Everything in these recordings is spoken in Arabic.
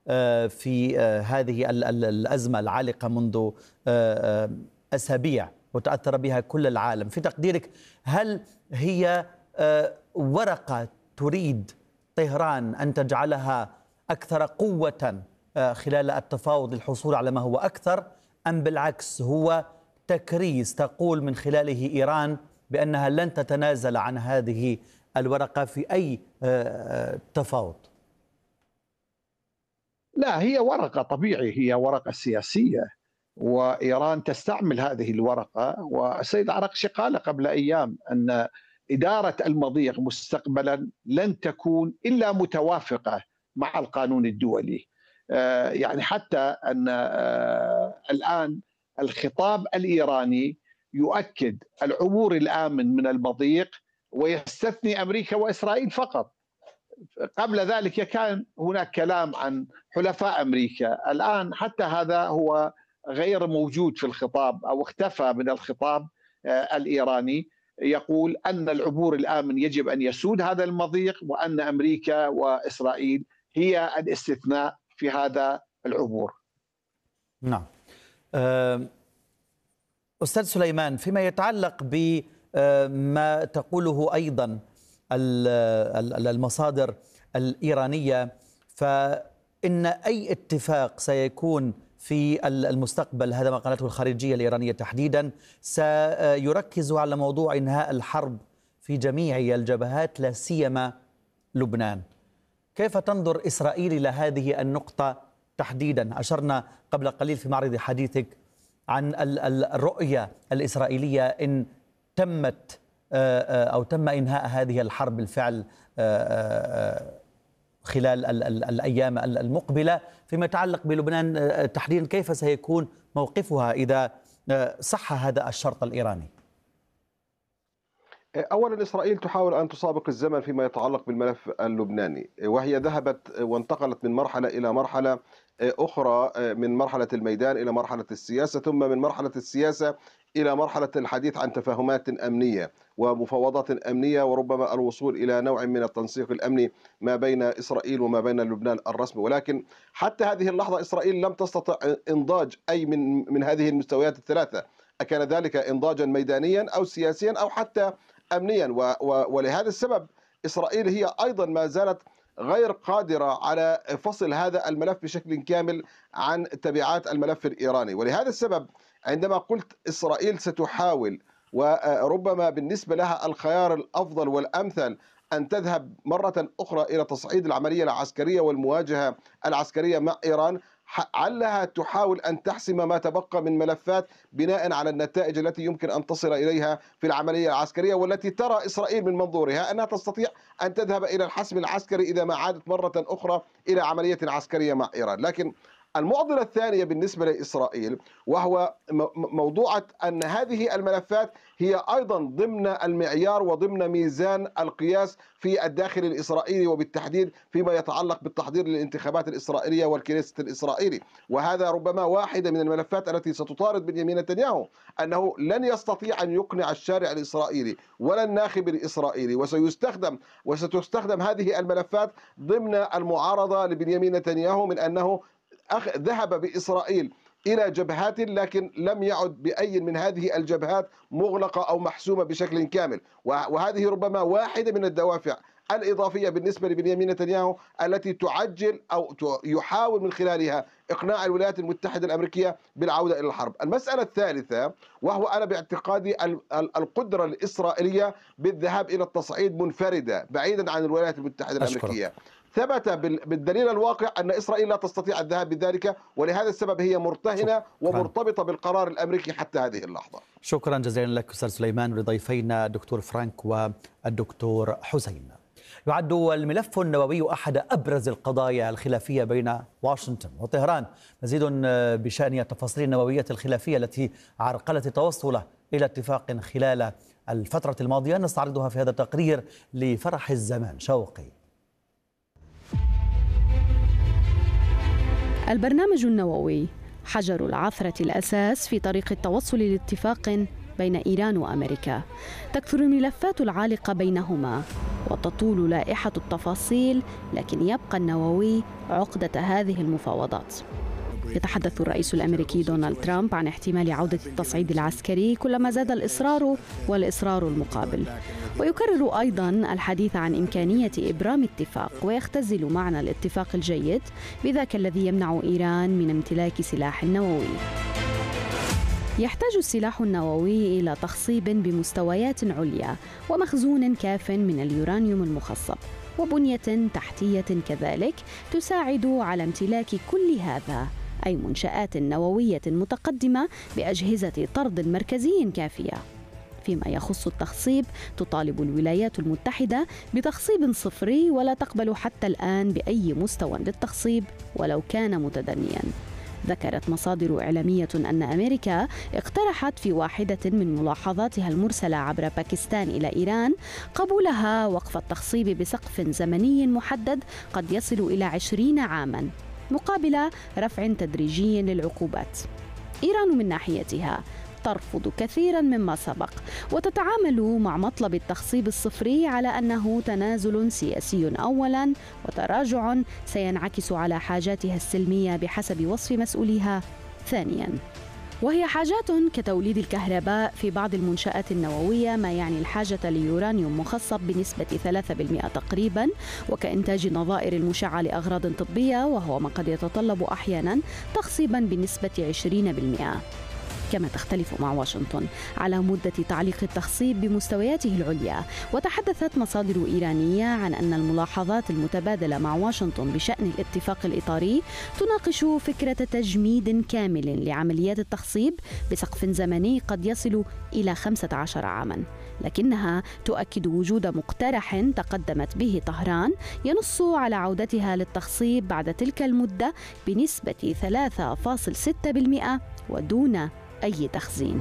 في هذه الأزمة العالقة منذ أسابيع وتأثر بها كل العالم. في تقديرك هل هي ورقة تريد طهران أن تجعلها أكثر قوة خلال التفاوض للحصول على ما هو أكثر، أم بالعكس هو تكريس تقول من خلاله إيران بأنها لن تتنازل عن هذه الورقة في أي تفاوض؟ لا، هي ورقة طبيعي، هي ورقة سياسية، وإيران تستعمل هذه الورقة. والسيد عرقشي قال قبل أيام أن إدارة المضيق مستقبلا لن تكون إلا متوافقة مع القانون الدولي. يعني حتى أن الآن الخطاب الإيراني يؤكد العبور الآمن من المضيق ويستثني أمريكا وإسرائيل فقط. قبل ذلك كان هناك كلام عن حلفاء أمريكا، الآن حتى هذا هو غير موجود في الخطاب أو اختفى من الخطاب الإيراني. يقول أن العبور الآمن يجب أن يسود هذا المضيق، وأن أمريكا وإسرائيل هي الاستثناء في هذا العبور. نعم. أستاذ سليمان، فيما يتعلق بما تقوله أيضا المصادر الإيرانية، فإن أي اتفاق سيكون في المستقبل، هذا ما قالته الخارجية الإيرانية تحديدا، سيركز على موضوع إنهاء الحرب في جميع الجبهات لا سيما لبنان. كيف تنظر إسرائيل إلى هذه النقطة تحديدا؟ أشرنا قبل قليل في معرض حديثك عن الرؤية الإسرائيلية إن تمت أو تم إنهاء هذه الحرب بالفعل خلال الأيام المقبلة. فيما يتعلق بلبنان تحديدا، كيف سيكون موقفها إذا صح هذا الشرط الإيراني؟ أولا، إسرائيل تحاول أن تسابق الزمن فيما يتعلق بالملف اللبناني، وهي ذهبت وانتقلت من مرحلة إلى مرحلة أخرى، من مرحلة الميدان إلى مرحلة السياسة، ثم من مرحلة السياسة إلى مرحلة الحديث عن تفاهمات أمنية ومفاوضات أمنية، وربما الوصول إلى نوع من التنسيق الأمني ما بين إسرائيل وما بين لبنان الرسمي. ولكن حتى هذه اللحظة إسرائيل لم تستطع إنضاج أي من هذه المستويات الثلاثة، أكان ذلك إنضاجا ميدانيا أو سياسيا أو حتى أمنيا. ولهذا السبب إسرائيل هي أيضا ما زالت غير قادرة على فصل هذا الملف بشكل كامل عن تبعات الملف الإيراني. ولهذا السبب عندما قلت إسرائيل ستحاول، وربما بالنسبة لها الخيار الأفضل والأمثل أن تذهب مرة أخرى إلى تصعيد العملية العسكرية والمواجهة العسكرية مع إيران، علها تحاول أن تحسم ما تبقى من ملفات بناء على النتائج التي يمكن أن تصل إليها في العملية العسكرية، والتي ترى إسرائيل من منظورها أنها تستطيع أن تذهب إلى الحسم العسكري إذا ما عادت مرة أخرى إلى عملية عسكرية مع إيران. لكن المعضلة الثانية بالنسبة لإسرائيل وهو موضوع أن هذه الملفات هي أيضا ضمن المعيار وضمن ميزان القياس في الداخل الإسرائيلي، وبالتحديد فيما يتعلق بالتحضير للانتخابات الإسرائيلية والكنيست الإسرائيلي. وهذا ربما واحدة من الملفات التي ستطارد بنيامين نتنياهو، أنه لن يستطيع أن يقنع الشارع الإسرائيلي ولا الناخب الإسرائيلي، وستستخدم هذه الملفات ضمن المعارضة لبنيامين نتنياهو، من أنه ذهب بإسرائيل إلى جبهات لكن لم يعد بأي من هذه الجبهات مغلقة أو محسومة بشكل كامل. وهذه ربما واحدة من الدوافع الإضافية بالنسبة لبنيامين نتنياهو التي تعجل أو يحاول من خلالها إقناع الولايات المتحدة الأمريكية بالعودة إلى الحرب. المسألة الثالثة، وهو أنا باعتقادي القدرة الإسرائيلية بالذهاب إلى التصعيد منفردة بعيدا عن الولايات المتحدة الأمريكية. ثبت بالدليل الواقع أن إسرائيل لا تستطيع الذهاب بذلك، ولهذا السبب هي مرتهنة ومرتبطة بالقرار الأمريكي حتى هذه اللحظة. شكرا جزيلا لك أستاذ سليمان ولضيفينا الدكتور فرانك والدكتور حسين. يعد الملف النووي أحد أبرز القضايا الخلافية بين واشنطن وطهران. مزيد بشأن التفاصيل النووية الخلافية التي عرقلت التوصل إلى اتفاق خلال الفترة الماضية نستعرضها في هذا التقرير لفرح الزمان شوقي. البرنامج النووي حجر العثرة الأساس في طريق التوصل لاتفاق بين إيران وأمريكا. تكثر الملفات العالقة بينهما وتطول لائحة التفاصيل، لكن يبقى النووي عقدة هذه المفاوضات. يتحدث الرئيس الأمريكي دونالد ترامب عن احتمال عودة التصعيد العسكري كلما زاد الإصرار والإصرار المقابل، ويكرر أيضا الحديث عن إمكانية إبرام اتفاق، ويختزل معنى الاتفاق الجيد بذاك الذي يمنع إيران من امتلاك سلاح نووي. يحتاج السلاح النووي إلى تخصيب بمستويات عليا ومخزون كاف من اليورانيوم المخصب وبنية تحتية كذلك تساعد على امتلاك كل هذا، أي منشآت نووية متقدمة بأجهزة طرد مركزي كافية. فيما يخص التخصيب، تطالب الولايات المتحدة بتخصيب صفري، ولا تقبل حتى الآن بأي مستوى للتخصيب ولو كان متدنياً. ذكرت مصادر إعلامية أن أمريكا اقترحت في واحدة من ملاحظاتها المرسلة عبر باكستان إلى إيران قبولها وقف التخصيب بسقف زمني محدد قد يصل إلى 20 عاماً مقابل رفع تدريجي للعقوبات. إيران من ناحيتها ترفض كثيرا مما سبق، وتتعامل مع مطلب التخصيب الصفري على أنه تنازل سياسي أولا، وتراجع سينعكس على حاجاتها السلمية بحسب وصف مسؤوليها ثانيا، وهي حاجات كتوليد الكهرباء في بعض المنشآت النووية، ما يعني الحاجة ليورانيوم مخصب بنسبة 3% تقريبا، وكإنتاج نظائر المشعة لأغراض طبية، وهو ما قد يتطلب أحيانا تخصيبا بنسبة 20%. كما تختلف مع واشنطن على مدة تعليق التخصيب بمستوياته العليا. وتحدثت مصادر إيرانية عن أن الملاحظات المتبادلة مع واشنطن بشأن الاتفاق الإطاري تناقش فكرة تجميد كامل لعمليات التخصيب بسقف زمني قد يصل إلى 15 عاما، لكنها تؤكد وجود مقترح تقدمت به طهران ينص على عودتها للتخصيب بعد تلك المدة بنسبة 3.6% ودون أي تخزين.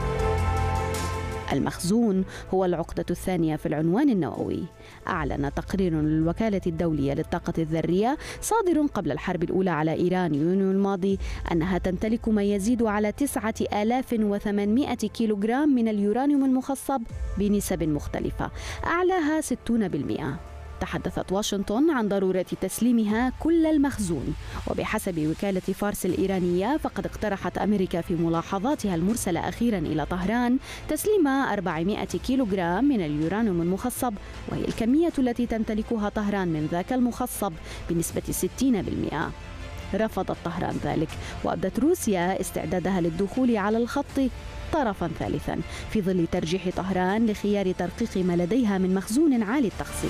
المخزون هو العقدة الثانية في العنوان النووي. أعلن تقرير للوكالة الدولية للطاقة الذرية صادر قبل الحرب الأولى على إيران يونيو الماضي أنها تمتلك ما يزيد على 9800 كيلوغرام من اليورانيوم المخصب بنسب مختلفة، أعلاها 60%. تحدثت واشنطن عن ضرورة تسليمها كل المخزون، وبحسب وكالة فارس الإيرانية فقد اقترحت أمريكا في ملاحظاتها المرسلة أخيرا إلى طهران تسليم 400 كيلوغرام من اليورانيوم المخصب، وهي الكمية التي تمتلكها طهران من ذاك المخصب بنسبة 60%. رفضت طهران ذلك، وأبدت روسيا استعدادها للدخول على الخط طرفا ثالثا في ظل ترجيح طهران لخيار ترقيق ما لديها من مخزون عالي التخزين.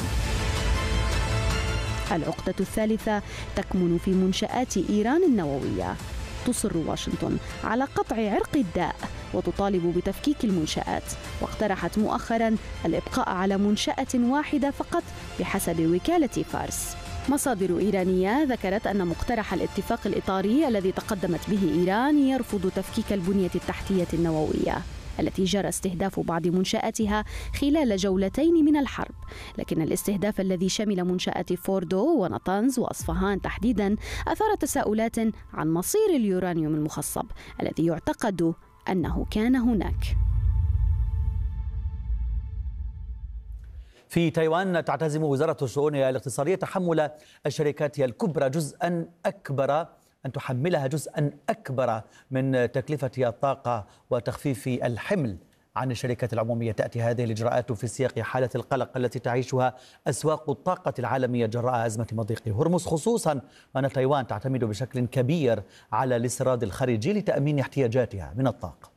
العقدة الثالثة تكمن في منشآت إيران النووية. تصر واشنطن على قطع عرق الداء وتطالب بتفكيك المنشآت، واقترحت مؤخرا الإبقاء على منشأة واحدة فقط بحسب وكالة فارس. مصادر إيرانية ذكرت أن مقترح الاتفاق الإطاري الذي تقدمت به إيران يرفض تفكيك البنية التحتية النووية التي جرى استهداف بعض منشآتها خلال جولتين من الحرب، لكن الاستهداف الذي شمل منشآت فوردو ونطنز وأصفهان تحديدا أثار تساؤلات عن مصير اليورانيوم المخصب الذي يعتقد أنه كان هناك. في تايوان تعتزم وزارة الشؤون الاقتصادية تحمل الشركات الكبرى أن تحملها جزءا أكبر من تكلفة الطاقة وتخفيف الحمل عن الشركات العمومية. تأتي هذه الإجراءات في سياق حالة القلق التي تعيشها أسواق الطاقة العالمية جراء أزمة مضيق هرمز، خصوصا أن تايوان تعتمد بشكل كبير على الاستيراد الخارجي لتأمين احتياجاتها من الطاقة.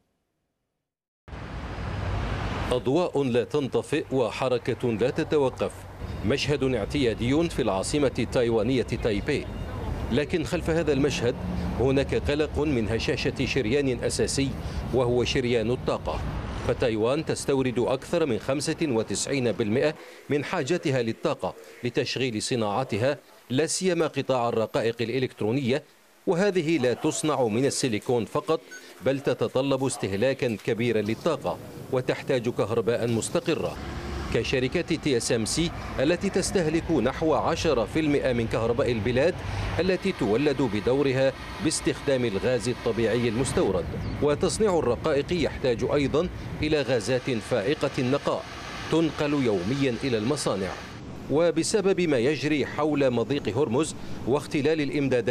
أضواء لا تنطفئ وحركة لا تتوقف، مشهد اعتيادي في العاصمة التايوانية تايبي، لكن خلف هذا المشهد هناك قلق من هشاشة شريان أساسي وهو شريان الطاقة. فتايوان تستورد أكثر من 95% من حاجتها للطاقة لتشغيل صناعاتها، لا سيما قطاع الرقائق الإلكترونية، وهذه لا تصنع من السيليكون فقط، بل تتطلب استهلاكا كبيرا للطاقة وتحتاج كهرباء مستقرة، كشركة TSMC التي تستهلك نحو 10% من كهرباء البلاد التي تولد بدورها باستخدام الغاز الطبيعي المستورد. وتصنيع الرقائق يحتاج أيضا إلى غازات فائقة النقاء تنقل يوميا إلى المصانع. وبسبب ما يجري حول مضيق هرمز واختلال الإمدادات